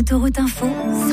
Autoroute Info,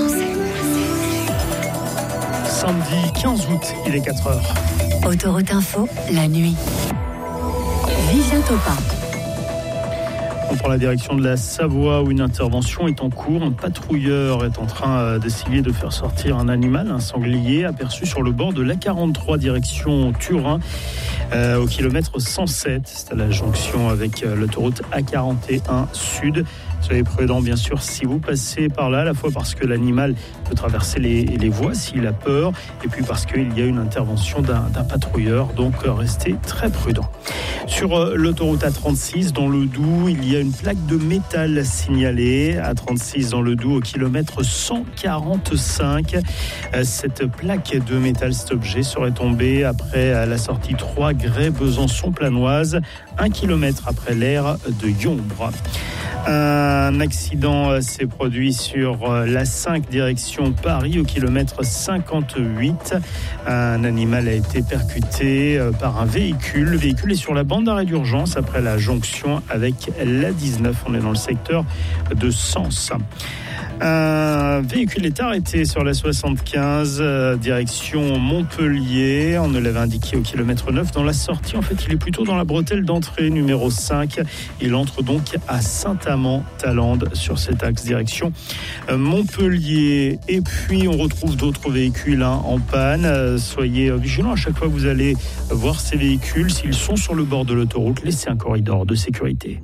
Samedi 15 août, il est 4h. Autoroute Info, la nuit. Vivien Topin. On prend la direction de la Savoie où une intervention est en cours. Un patrouilleur est en train d'essayer de faire sortir un animal, un sanglier, aperçu sur le bord de l'A43 direction Turin, au kilomètre 107. C'est à la jonction avec l'autoroute A41 Sud. Soyez prudents, bien sûr, si vous passez par là, à la fois parce que l'animal peut traverser les voies s'il a peur, et puis parce qu'il y a une intervention d'un patrouilleur, donc restez très prudents. Sur l'autoroute A36, dans le Doubs, il y a une plaque de métal signalée. A36 dans le Doubs, au kilomètre 145. Cette plaque de métal, cet objet, serait tombé après la sortie 3 Grès-Besançon-Planoise, 1 kilomètre après l'aire de Yombre. Un accident s'est produit sur la 5 direction Paris au kilomètre 58. Un animal a été percuté par un véhicule. Le véhicule est sur la bande d'arrêt d'urgence après la jonction avec l'A19. On est dans le secteur de Sens. Un véhicule est arrêté sur la 75 direction Montpellier. On ne l'avait indiqué au kilomètre 9 dans la sortie. En fait, il est plutôt dans la bretelle d'entrée numéro 5. Il entre donc à Saint-Amand-Tallande sur cet axe direction Montpellier. Et puis, on retrouve d'autres véhicules en panne. Soyez vigilants à chaque fois que vous allez voir ces véhicules. S'ils sont sur le bord de l'autoroute, laissez un corridor de sécurité.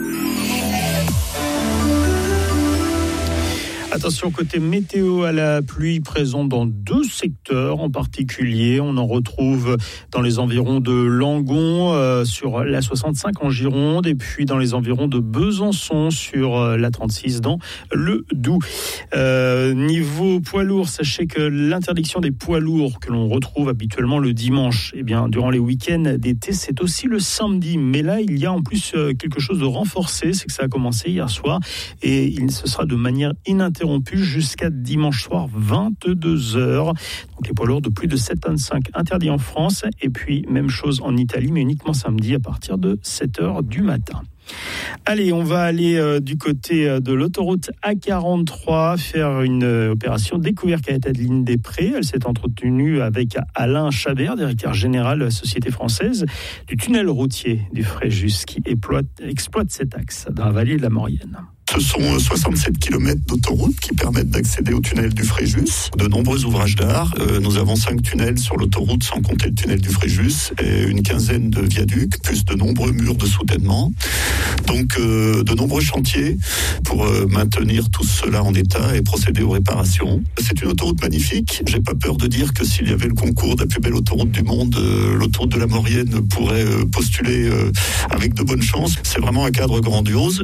Attention, côté météo, à la pluie présente dans 2 secteurs en particulier. On en retrouve dans les environs de Langon, sur la 65 en Gironde, et puis dans les environs de Besançon sur la 36 dans le Doubs. Niveau poids lourds, sachez que l'interdiction des poids lourds que l'on retrouve habituellement le dimanche, durant les week-ends d'été, c'est aussi le samedi. Mais là, il y a en plus quelque chose de renforcé, c'est que ça a commencé hier soir et ce sera de manière ininterrompue jusqu'à dimanche soir 22h. Donc les poids lourds de plus de 7,5 tonnes interdits en France, et puis même chose en Italie, mais uniquement samedi à partir de 7h du matin. Allez, on va aller du côté de l'autoroute A43 faire une opération découverte à Adeline des Prés. Elle s'est entretenue avec Alain Chabert, directeur général de la Société française du tunnel routier du Fréjus, qui exploite cet axe dans la vallée de la Maurienne. Ce sont 67 km d'autoroute qui permettent d'accéder au tunnel du Fréjus. De nombreux ouvrages d'art. Nous avons 5 tunnels sur l'autoroute, sans compter le tunnel du Fréjus, et une quinzaine de viaducs, plus de nombreux murs de soutènement. Donc, de nombreux chantiers pour maintenir tout cela en état et procéder aux réparations. C'est une autoroute magnifique. J'ai pas peur de dire que s'il y avait le concours de la plus belle autoroute du monde, l'autoroute de la Maurienne pourrait postuler avec de bonnes chances. C'est vraiment un cadre grandiose.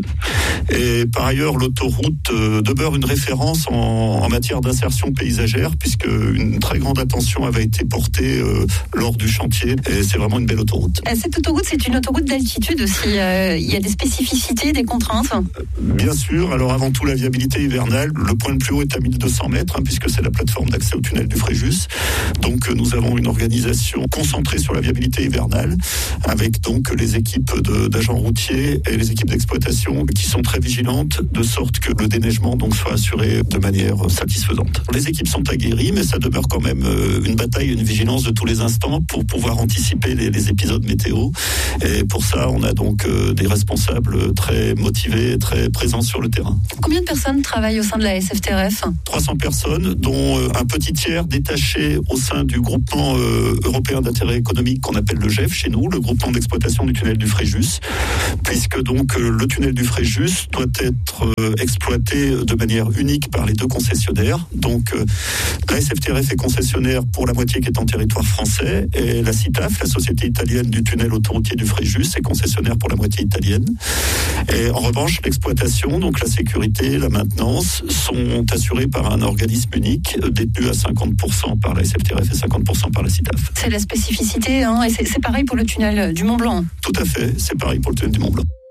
Et par ailleurs, l'autoroute demeure une référence en matière d'insertion paysagère, puisque une très grande attention avait été portée lors du chantier, et c'est vraiment une belle autoroute. Cette autoroute, c'est une autoroute d'altitude aussi. Il y a des spécificités, des contraintes? Bien sûr. Alors avant tout, la viabilité hivernale. Le point le plus haut est à 1200 mètres, puisque c'est la plateforme d'accès au tunnel du Fréjus. Donc nous avons une organisation concentrée sur la viabilité hivernale, avec donc les équipes d'agents routiers et les équipes d'exploitation qui sont très vigilantes, de sorte que le déneigement donc soit assuré de manière satisfaisante. Les équipes sont aguerries, mais ça demeure quand même une bataille, une vigilance de tous les instants pour pouvoir anticiper les épisodes météo. Et pour ça, on a donc des responsables très motivés, très présents sur le terrain. Combien de personnes travaillent au sein de la SFTRF ? 300 personnes, dont un petit tiers détaché au sein du groupement européen d'intérêt économique qu'on appelle le GEF chez nous, le groupement d'exploitation du tunnel du Fréjus, puisque donc le tunnel du Fréjus doit être exploité de manière unique par les 2 concessionnaires. Donc la SFTRF est concessionnaire pour la moitié qui est en territoire français, et la CITAF, la société italienne du tunnel autoroutier du Fréjus, est concessionnaire pour la moitié italienne. Et en revanche, l'exploitation, donc la sécurité, la maintenance, sont assurées par un organisme unique détenu à 50% par la SFTRF et 50% par la CITAF. C'est la spécificité, et c'est pareil pour le tunnel du Mont-Blanc. Tout à fait, c'est pareil pour le tunnel du Mont-Blanc.